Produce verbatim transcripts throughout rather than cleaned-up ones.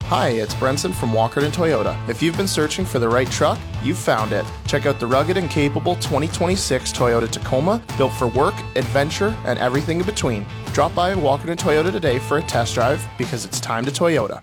Hi, it's Brenson from Walkerton Toyota. If you've been searching for the right truck, you've found it. Check out the rugged and capable twenty twenty-six Toyota Tacoma, built for work, adventure, and everything in between. Drop by Walkerton Toyota today for a test drive because it's time to Toyota.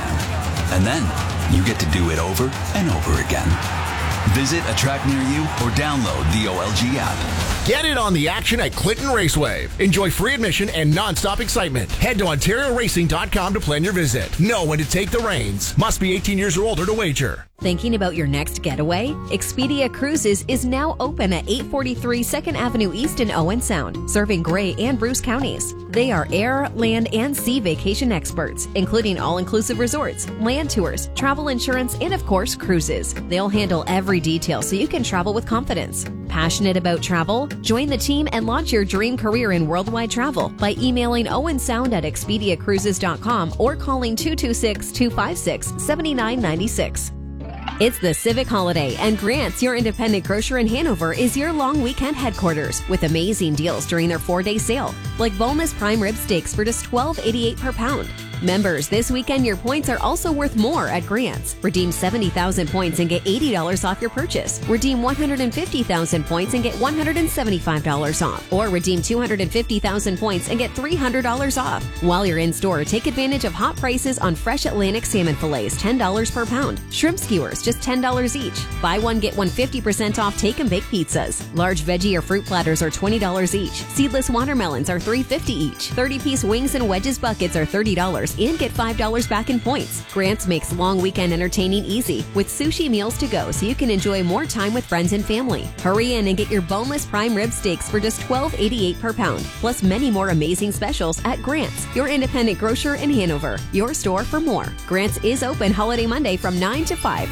And then you get to do it over and over again. Visit a track near you or download the O L G app. Get in on the action at Clinton Raceway. Enjoy free admission and non-stop excitement. Head to Ontario Racing dot com to plan your visit. Know when to take the reins. Must be eighteen years or older to wager. Thinking about your next getaway? Expedia Cruises is now open at eight forty-three second Avenue East in Owen Sound, serving Grey and Bruce counties. They are air, land, and sea vacation experts, including all-inclusive resorts, land tours, travel insurance, and of course, cruises. They'll handle every detail so you can travel with confidence. Passionate about travel? Join the team and launch your dream career in worldwide travel by emailing owensound at expedia cruises dot com or calling two two six, two five six, seven nine nine six. It's the Civic Holiday, and Grant's, your independent grocer in Hanover, is your long weekend headquarters with amazing deals during their four-day sale, like boneless prime rib steaks for just twelve eighty-eight per pound. Members, this weekend your points are also worth more at Grant's. Redeem seventy thousand points and get eighty dollars off your purchase. Redeem one hundred fifty thousand points and get one hundred seventy-five dollars off. Or redeem two hundred fifty thousand points and get three hundred dollars off. While you're in store, take advantage of hot prices on fresh Atlantic salmon fillets, ten dollars per pound. Shrimp skewers, just ten dollars each. Buy one, get one fifty percent off take and bake pizzas. Large veggie or fruit platters are twenty dollars each. Seedless watermelons are three fifty each. thirty-piece wings and wedges buckets are thirty dollars and get five dollars back in points. Grant's makes long weekend entertaining easy with sushi meals to go so you can enjoy more time with friends and family. Hurry in and get your boneless prime rib steaks for just twelve eighty-eight per pound, plus many more amazing specials at Grant's, your independent grocer in Hanover. Your store for more. Grant's is open holiday Monday from nine to five.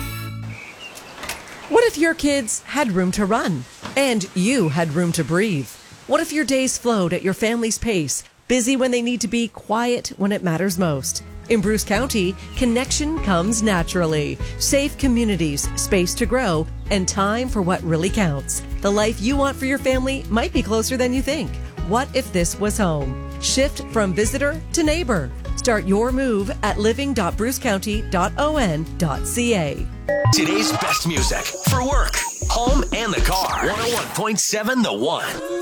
What if your kids had room to run and you had room to breathe? What if your days flowed at your family's pace, busy when they need to be, quiet when it matters most? In Bruce County, connection comes naturally. Safe communities, space to grow, and time for what really counts. The life you want for your family might be closer than you think. What if this was home? Shift from visitor to neighbor. Start your move at living dot bruce county dot o n dot c a. Today's best music for work, home, and the car. one oh one point seven The One.